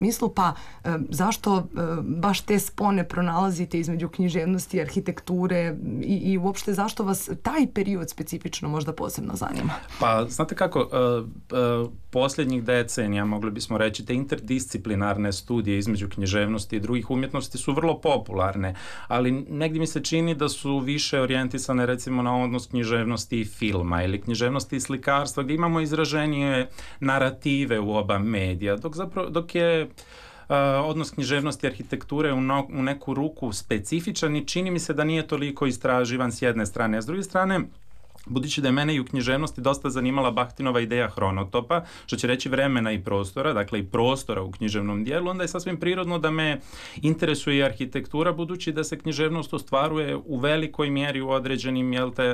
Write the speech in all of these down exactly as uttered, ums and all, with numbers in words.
smislu, pa e, zašto e, baš te spone pronalazite između književnosti, arhitekture i, i uopšte zašto vas taj period specifično možda posebno zanima? Pa, znate kako, uh, uh, posljednjih decenija, mogli bismo reći, te interdisciplinarne studije između književnosti i drugih umjetnosti su vrlo popularne, ali negdje mi se čini da su više orijentisane recimo na odnos književnosti i filma ili književnosti i slikarstva, gdje imamo izraženije narative u oba medija, dok zapravo, dok je Uh, odnos književnosti i arhitekture u, no, u neku ruku specifičan i čini mi se da nije toliko istraživan s jedne strane, a s druge strane, budući da je mene i u književnosti dosta zanimala Bahtinova ideja hronotopa, što će reći vremena i prostora, dakle i prostora u književnom dijelu, onda je sasvim prirodno da me interesuje i arhitektura, budući da se književnost ostvaruje u velikoj mjeri u određenim, jel te, uh,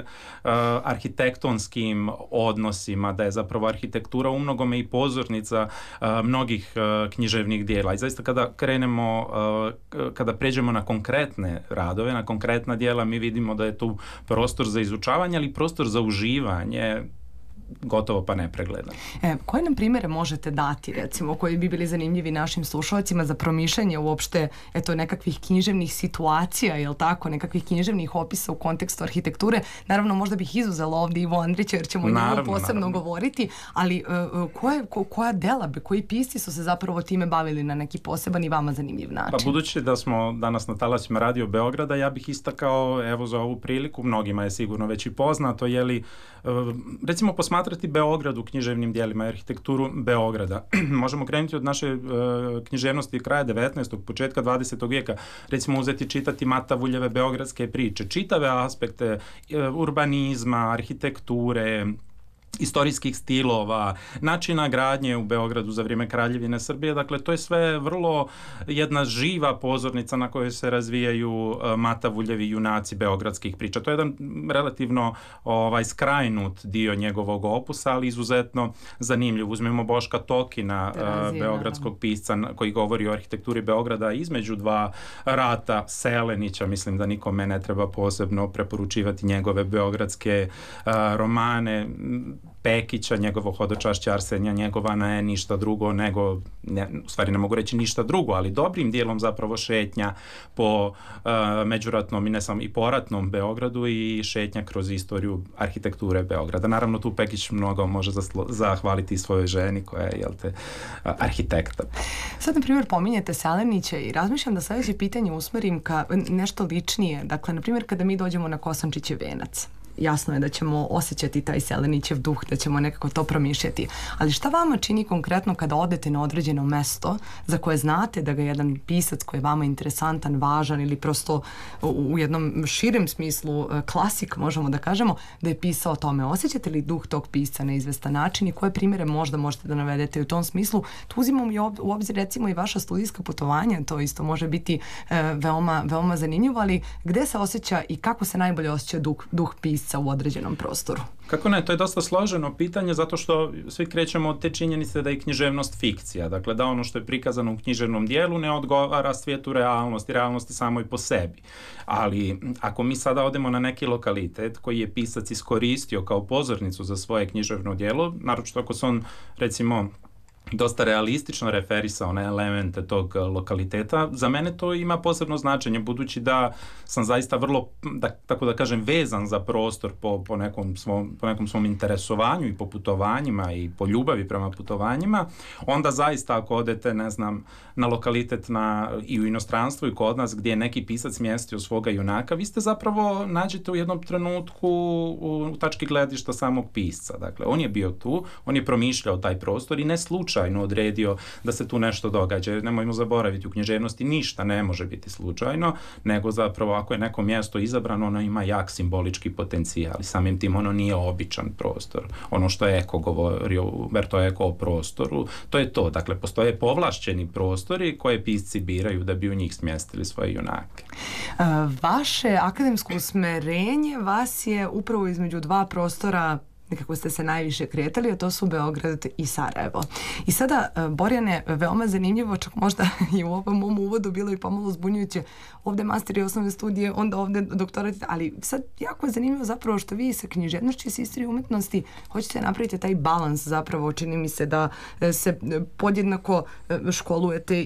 arhitektonskim odnosima, da je zapravo arhitektura u mnogome i pozornica uh, mnogih uh, književnih dijela. I zaista kada krenemo, uh, kada pređemo na konkretne radove, na konkretna dijela, mi vidimo da je tu prostor za izučavanje, ali prostor za uživanje gotovo pa nepregledan. E, koje nam primjere možete dati, recimo, koji bi bili zanimljivi našim slušalcima za promišljanje uopšte, eto, nekakvih književnih situacija, jel tako, nekakvih književnih opisa u kontekstu arhitekture? Naravno, možda bih izuzela ovdje Ivo Andrića, jer ćemo naravno, njemu posebno naravno. govoriti, ali uh, koje, ko, koja dela, be, koji pisci su se zapravo time bavili na neki poseban i vama zanimljiv način? Pa budući da smo danas na talasima Radio Beograda, ja bih istakao, evo za ovu priliku, mnogima je sigurno već i poznato, je li, uh, recimo posmatrati Beograd u književnim dijelima i arhitekturu Beograda. Možemo krenuti od naše uh, književnosti kraja devetnaestog. početka dvadesetog vijeka, recimo uzeti čitati Matavuljeve beogradske priče, čitave aspekte uh, urbanizma, arhitekture, istorijskih stilova, načina gradnje u Beogradu za vrijeme Kraljevine Srbije. Dakle, to je sve vrlo jedna živa pozornica na kojoj se razvijaju uh, Matavuljevi junaci beogradskih priča. To je jedan relativno ovaj, skrajnut dio njegovog opusa, ali izuzetno zanimljiv. Uzmemo Boška Tokina, uh, beogradskog pisca koji govori o arhitekturi Beograda između dva rata, Selenića, mislim da nikome ne treba posebno preporučivati njegove beogradske uh, romane, Pekića, njegovo hodočašće Arsenija Njegovana je ništa drugo nego, ne, u stvari ne mogu reći ništa drugo, ali dobrim dijelom zapravo šetnja po uh, međuratnom i ne samo i poratnom Beogradu i šetnja kroz istoriju arhitekture Beograda. Naravno tu Pekić mnogo može zaslo, zahvaliti i svojoj ženi koja je, jel te, uh, arhitekta. Sad, na primjer, pominjete Selenića i razmišljam da sljedeće pitanje usmerim ka nešto ličnije. Dakle, na primjer, kada mi dođemo na Kosančićev venac, jasno je da ćemo osjećati taj Selenićev duh, da ćemo nekako to promišljati. Ali šta vama čini konkretno kada odete na određeno mesto za koje znate da ga jedan pisac koji je vama interesantan, važan ili prosto u jednom širem smislu klasik, možemo da kažemo, da je pisao o tome? Osjećate li duh tog pisca na izvestan način i koje primjere možda možete da navedete u tom smislu? Tu uzimam i u obzir recimo i vaša studijska putovanja, to isto može biti e, veoma, veoma zanimljivo, ali gde se osjeća i kako se najbolje osjeća duh, duh pisca u određenom prostoru? Kako ne, to je dosta složeno pitanje zato što svi krećemo od te činjenice da je književnost fikcija, dakle da ono što je prikazano u književnom dijelu ne odgovara svijetu realnosti, realnosti samoj po sebi. Ali ako mi sada odemo na neki lokalitet koji je pisac iskoristio kao pozornicu za svoje književno djelo, naročito ako se on recimo dosta realistično referisao na elemente tog lokaliteta, za mene to ima posebno značenje, budući da sam zaista vrlo, da, tako da kažem, vezan za prostor po, po, nekom svom, po nekom svom interesovanju i po putovanjima i po ljubavi prema putovanjima, onda zaista ako odete, ne znam, na lokalitet na, i u inostranstvu i kod nas gdje je neki pisac mjestio svoga junaka, vi ste zapravo nađete u jednom trenutku u, u tački gledišta samog pisca. Dakle, on je bio tu, on je promišljao taj prostor i ne slučajno odredio da se tu nešto događa. Nemojmo zaboraviti, u književnosti ništa ne može biti slučajno, nego zapravo ako je neko mjesto izabrano, ono ima jak simbolički potencijal i samim tim ono nije običan prostor. Ono što je Eko govorio, Umberto Eko o prostoru, to je to. Dakle, postoje povlašćeni prostori koje pisci biraju da bi u njih smjestili svoje junake. Vaše akademsko usmerenje vas je upravo između dva prostora nekako ste se najviše kretali, a to su Beograd i Sarajevo. I sada, Borjane, veoma zanimljivo, čak možda i u ovom mom uvodu bilo i pomalo zbunjujuće, ovde master i osnovne studije, onda ovde doktorat, ali sad jako je zanimljivo zapravo što vi sa književnošću i sa istorije umetnosti hoćete napraviti taj balans zapravo, čini mi se da se podjednako školujete